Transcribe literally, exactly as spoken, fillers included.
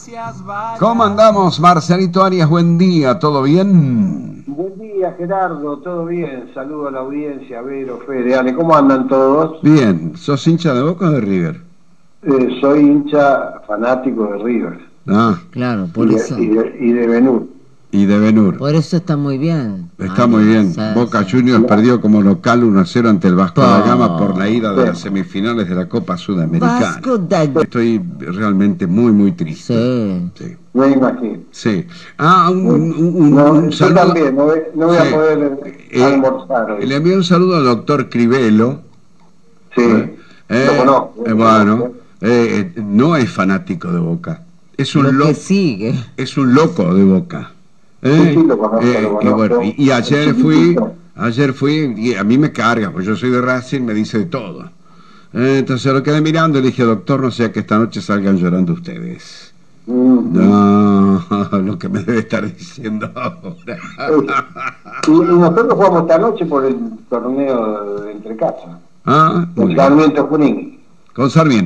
¿Cómo andamos, Marcelito Arias? Buen día, ¿todo bien? Buen día, Gerardo, todo bien. Saludo a la audiencia, Vero, Fede, Ale, ¿cómo andan todos? Bien, ¿sos hincha de Boca o de River? Eh, soy hincha fanático de River. Ah, Claro, por y de, eso. Y de, y de Benur. y de Benur. Por eso está muy bien. Está Ari, muy bien. sí, Boca sí. Juniors perdió como local uno a cero ante el Vasco da Gama por la ida de Sí. las semifinales de la Copa Sudamericana. Vasco da Gama. Estoy realmente muy, muy triste. Sí. Sí. Me imagino. Sí. Ah, un, un, un- No, un yo saludo. también, no, voy- no voy Sí. a poder Eh, almorzar hoy. Le envío un saludo al doctor Crivelo. Sí, ¿eh? lo Eh, conozco. eh, lo bueno, conozco. eh, eh, no es fanático de Boca. Es un Lo loco. que sigue. Es un loco de Boca. Sí, ¿eh? sí, lo conozco, Eh, lo y conozco. bueno, y, y ayer Es fui, chiquitito. ayer fui, y a mí me carga, pues yo soy de Racing, me dice de todo. Eh, entonces lo quedé mirando y le dije, doctor, no sea que esta noche salgan llorando ustedes. Mm. No, lo que me debe estar diciendo ahora. Y, y nosotros jugamos esta noche por el torneo de entre casa. Ah, muy Con bien. Sarmiento Junín. Con Sarmiento.